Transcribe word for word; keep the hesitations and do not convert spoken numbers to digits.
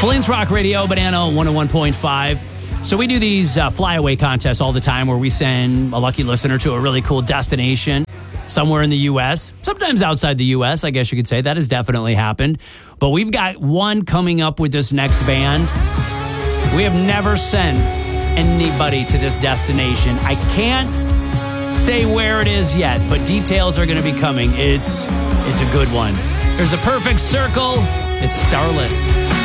Flint's Rock Radio, Banana one oh one point five. So we do these uh, flyaway contests all the time where we send a lucky listener to a really cool destination somewhere in the U S, sometimes outside the U S, I guess you could say. That has definitely happened. But we've got one coming up with this next band. We have never sent anybody to this destination. I can't say where it is yet, but details are going to be coming. It's, it's a good one. There's a perfect circle. It's Starless.